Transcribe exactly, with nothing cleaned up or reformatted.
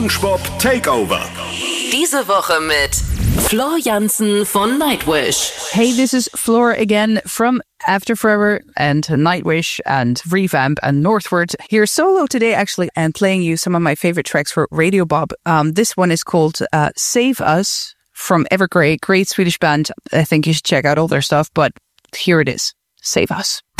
SpongeBob Takeover. Diese Woche mit Floor Jansen von Nightwish. Hey, this is Floor again from After Forever and Nightwish and Revamp and Northward. Here solo today, actually, and playing you some of my favorite tracks for Radio Bob. Um, this one is called uh, Save Us from Evergrey. Great Swedish band. I think you should check out all their stuff, but here it is. Save Us.